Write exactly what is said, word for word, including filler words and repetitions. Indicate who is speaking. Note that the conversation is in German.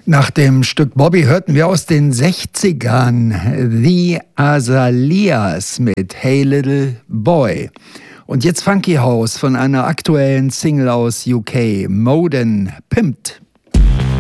Speaker 1: Nach dem Stück Bobby hörten wir aus den sechzigern The Azaleas mit Hey Little Boy. Und jetzt Funky House von einer aktuellen Single aus U K, Modern Pimped.